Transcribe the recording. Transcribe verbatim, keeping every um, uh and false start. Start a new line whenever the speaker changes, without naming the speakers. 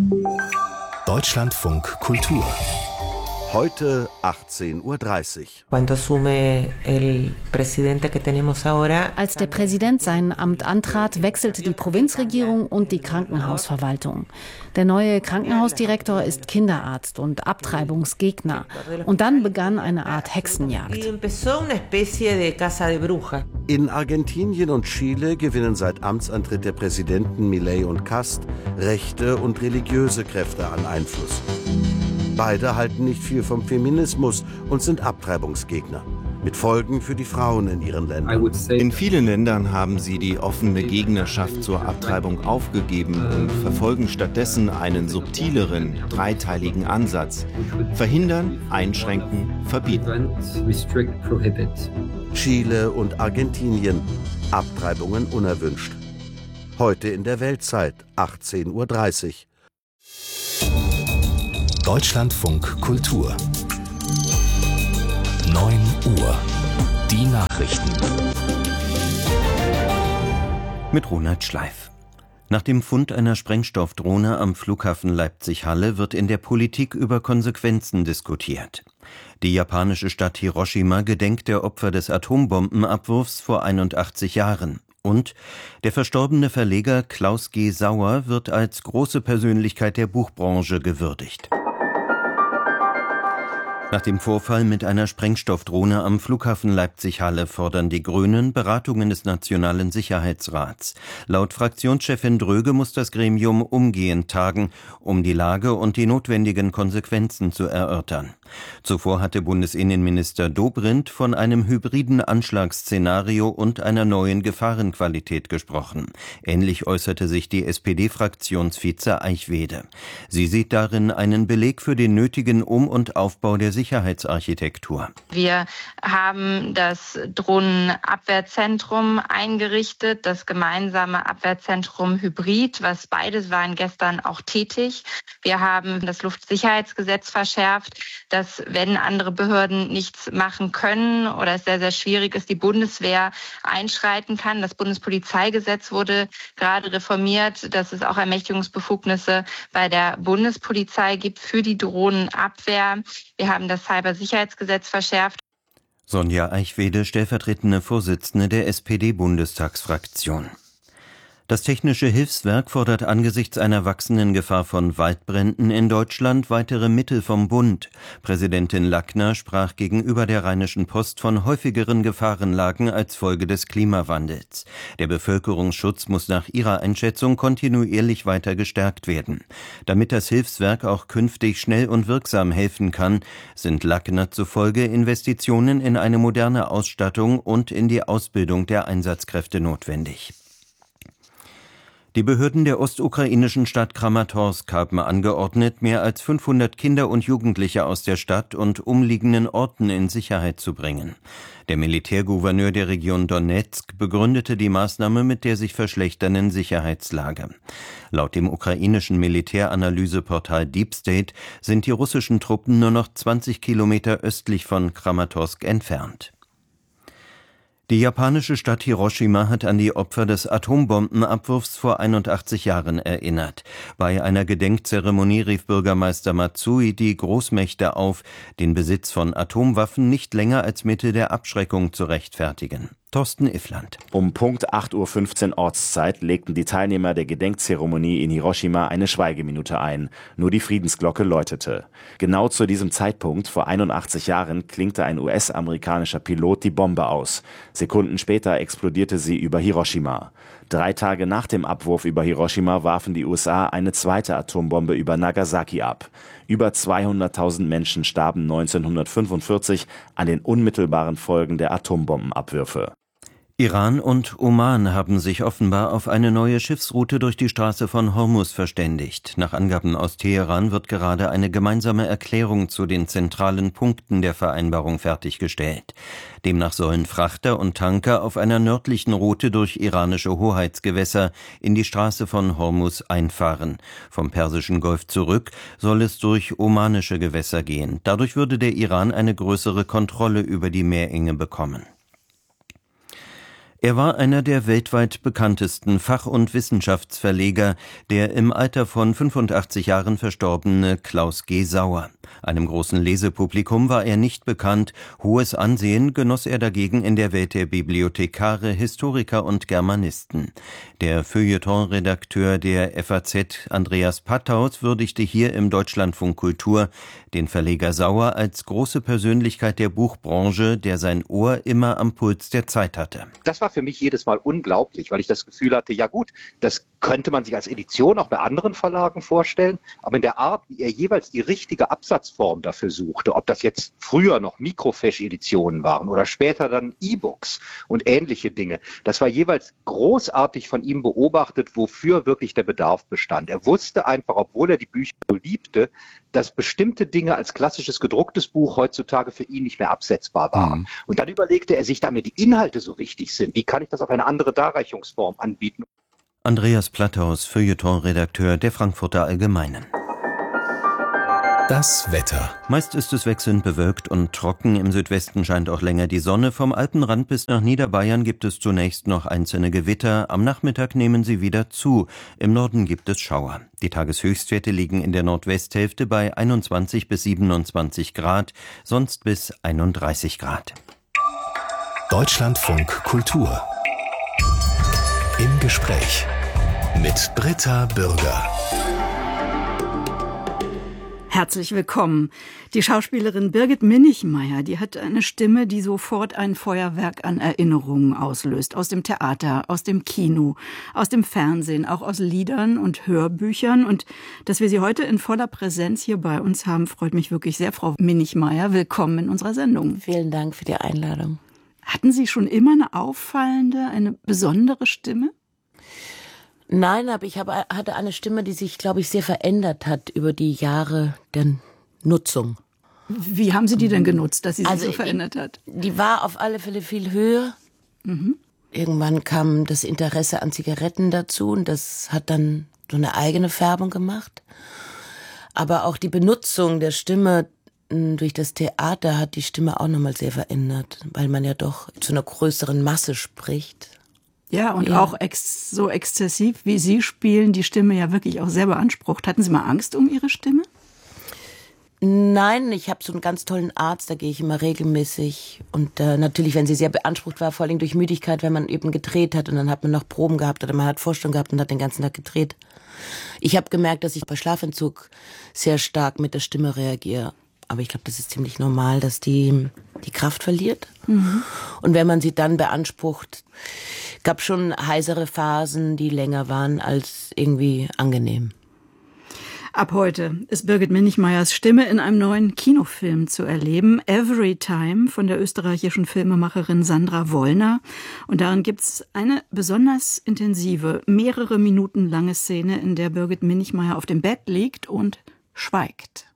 Deutschlandfunk Kultur.
Heute achtzehn Uhr dreißig.
Als
der Präsident sein Amt antrat, wechselte die Provinzregierung und die Krankenhausverwaltung. Der neue Krankenhausdirektor ist Kinderarzt und Abtreibungsgegner. Und dann begann eine Art Hexenjagd.
In Argentinien und Chile gewinnen seit Amtsantritt der Präsidenten Milei und Kast rechte und religiöse Kräfte an Einfluss. Beide halten nicht viel vom Feminismus und sind Abtreibungsgegner. Mit Folgen für die Frauen in ihren Ländern.
In vielen Ländern haben sie die offene Gegnerschaft zur Abtreibung aufgegeben und verfolgen stattdessen einen subtileren, dreiteiligen Ansatz. Verhindern, einschränken, verbieten.
Chile und Argentinien. Abtreibungen unerwünscht. Heute in der Weltzeit, achtzehn Uhr dreißig.
Deutschlandfunk Kultur. neun Uhr. Die Nachrichten.
Mit Ronald Schleif. Nach dem Fund einer Sprengstoffdrohne am Flughafen Leipzig-Halle wird in der Politik über Konsequenzen diskutiert. Die japanische Stadt Hiroshima gedenkt der Opfer des Atombombenabwurfs vor einundachtzig Jahren. Und der verstorbene Verleger Klaus G. Sauer wird als große Persönlichkeit der Buchbranche gewürdigt. Nach dem Vorfall mit einer Sprengstoffdrohne am Flughafen Leipzig-Halle fordern die Grünen Beratungen des Nationalen Sicherheitsrats. Laut Fraktionschefin Dröge muss das Gremium umgehend tagen, um die Lage und die notwendigen Konsequenzen zu erörtern. Zuvor hatte Bundesinnenminister Dobrindt von einem hybriden Anschlagsszenario und einer neuen Gefahrenqualität gesprochen. Ähnlich äußerte sich die S P D-Fraktionsvize Eichwede. Sie sieht darin einen Beleg für den nötigen Um- und Aufbau der Sicherheitsarchitektur.
Wir haben das Drohnenabwehrzentrum eingerichtet, das gemeinsame Abwehrzentrum Hybrid, was beides waren gestern auch tätig. Wir haben das Luftsicherheitsgesetz verschärft, dass wenn andere Behörden nichts machen können oder es sehr, sehr schwierig ist, die Bundeswehr einschreiten kann. Das Bundespolizeigesetz wurde gerade reformiert, dass es auch Ermächtigungsbefugnisse bei der Bundespolizei gibt für die Drohnenabwehr. Wir haben das Cybersicherheitsgesetz verschärft.
Sonja Eichwede, stellvertretende Vorsitzende der S P D-Bundestagsfraktion. Das Technische Hilfswerk fordert angesichts einer wachsenden Gefahr von Waldbränden in Deutschland weitere Mittel vom Bund. Präsidentin Lackner sprach gegenüber der Rheinischen Post von häufigeren Gefahrenlagen als Folge des Klimawandels. Der Bevölkerungsschutz muss nach ihrer Einschätzung kontinuierlich weiter gestärkt werden. Damit das Hilfswerk auch künftig schnell und wirksam helfen kann, sind Lackner zufolge Investitionen in eine moderne Ausstattung und in die Ausbildung der Einsatzkräfte notwendig. Die Behörden der ostukrainischen Stadt Kramatorsk haben angeordnet, mehr als fünfhundert Kinder und Jugendliche aus der Stadt und umliegenden Orten in Sicherheit zu bringen. Der Militärgouverneur der Region Donezk begründete die Maßnahme mit der sich verschlechternden Sicherheitslage. Laut dem ukrainischen Militäranalyseportal Deep State sind die russischen Truppen nur noch zwanzig Kilometer östlich von Kramatorsk entfernt. Die japanische Stadt Hiroshima hat an die Opfer des Atombombenabwurfs vor einundachtzig Jahren erinnert. Bei einer Gedenkzeremonie rief Bürgermeister Matsui die Großmächte auf, den Besitz von Atomwaffen nicht länger als Mittel der Abschreckung zu rechtfertigen. Thorsten Iffland.
Um Punkt acht Uhr fünfzehn Ortszeit legten die Teilnehmer der Gedenkzeremonie in Hiroshima eine Schweigeminute ein. Nur die Friedensglocke läutete. Genau zu diesem Zeitpunkt, vor einundachtzig Jahren, klinkte ein U S-amerikanischer Pilot die Bombe aus. Sekunden später explodierte sie über Hiroshima. Drei Tage nach dem Abwurf über Hiroshima warfen die U S A eine zweite Atombombe über Nagasaki ab. Über zweihunderttausend Menschen starben neunzehnhundertfünfundvierzig an den unmittelbaren Folgen der Atombombenabwürfe.
Iran und Oman haben sich offenbar auf eine neue Schiffsroute durch die Straße von Hormuz verständigt. Nach Angaben aus Teheran wird gerade eine gemeinsame Erklärung zu den zentralen Punkten der Vereinbarung fertiggestellt. Demnach sollen Frachter und Tanker auf einer nördlichen Route durch iranische Hoheitsgewässer in die Straße von Hormuz einfahren. Vom Persischen Golf zurück soll es durch omanische Gewässer gehen. Dadurch würde der Iran eine größere Kontrolle über die Meerenge bekommen. Er war einer der weltweit bekanntesten Fach- und Wissenschaftsverleger, der im Alter von fünfundachtzig Jahren verstorbene Klaus G. Sauer. Einem großen Lesepublikum war er nicht bekannt, hohes Ansehen genoss er dagegen in der Welt der Bibliothekare, Historiker und Germanisten. Der Feuilleton-Redakteur der F A Z, Andreas Patthaus, würdigte hier im Deutschlandfunk Kultur den Verleger Sauer als große Persönlichkeit der Buchbranche, der sein Ohr immer am Puls der Zeit hatte.
Das war für mich jedes Mal unglaublich, weil ich das Gefühl hatte, ja gut, das könnte man sich als Edition auch bei anderen Verlagen vorstellen, aber in der Art, wie er jeweils die richtige Absatzform dafür suchte, ob das jetzt früher noch Microfiche-Editionen waren oder später dann E-Books und ähnliche Dinge, das war jeweils großartig von ihm beobachtet, wofür wirklich der Bedarf bestand. Er wusste einfach, obwohl er die Bücher so liebte, dass bestimmte Dinge als klassisches gedrucktes Buch heutzutage für ihn nicht mehr absetzbar waren. Mhm. Und dann überlegte er sich, da mir die Inhalte so wichtig sind, wie kann ich das auf eine andere Darreichungsform anbieten?
Andreas Patthaus, Feuilleton-Redakteur der Frankfurter Allgemeinen.
Das Wetter.
Meist ist es wechselnd bewölkt und trocken. Im Südwesten scheint auch länger die Sonne. Vom Alpenrand bis nach Niederbayern gibt es zunächst noch einzelne Gewitter. Am Nachmittag nehmen sie wieder zu. Im Norden gibt es Schauer. Die Tageshöchstwerte liegen in der Nordwesthälfte bei einundzwanzig bis siebenundzwanzig Grad, sonst bis einunddreißig Grad.
Deutschlandfunk Kultur. Im Gespräch mit Britta Bürger.
Herzlich willkommen. Die Schauspielerin Birgit Minichmayr, die hat eine Stimme, die sofort ein Feuerwerk an Erinnerungen auslöst. Aus dem Theater, aus dem Kino, aus dem Fernsehen, auch aus Liedern und Hörbüchern. Und dass wir Sie heute in voller Präsenz hier bei uns haben, freut mich wirklich sehr, Frau Minichmayr. Willkommen in unserer Sendung.
Vielen Dank für die Einladung.
Hatten Sie schon immer eine auffallende, eine besondere Stimme?
Nein, aber ich habe, hatte eine Stimme, die sich, glaube ich, sehr verändert hat über die Jahre der Nutzung.
Wie haben Sie die denn genutzt, dass sie sich
also
so verändert hat?
Die, die war auf alle Fälle viel höher. Mhm. Irgendwann kam das Interesse an Zigaretten dazu und das hat dann so eine eigene Färbung gemacht. Aber auch die Benutzung der Stimme durch das Theater hat die Stimme auch nochmal sehr verändert, weil man ja doch zu einer größeren Masse spricht.
Ja, und ja. auch ex- so exzessiv, wie Sie spielen, die Stimme ja wirklich auch sehr beansprucht. Hatten Sie mal Angst um Ihre Stimme?
Nein, ich habe so einen ganz tollen Arzt, da gehe ich immer regelmäßig. Und äh, natürlich, wenn sie sehr beansprucht war, vor allem durch Müdigkeit, wenn man eben gedreht hat und dann hat man noch Proben gehabt oder man hat Vorstellungen gehabt und hat den ganzen Tag gedreht. Ich habe gemerkt, dass ich bei Schlafentzug sehr stark mit der Stimme reagiere. Aber ich glaube, das ist ziemlich normal, dass die die Kraft verliert. Mhm. Und wenn man sie dann beansprucht, gab schon heisere Phasen, die länger waren als irgendwie angenehm.
Ab heute ist Birgit Minichmayrs Stimme in einem neuen Kinofilm zu erleben. Every Time von der österreichischen Filmemacherin Sandra Wollner. Und darin gibt's eine besonders intensive, mehrere Minuten lange Szene, in der Birgit Minichmayr auf dem Bett liegt und schweigt.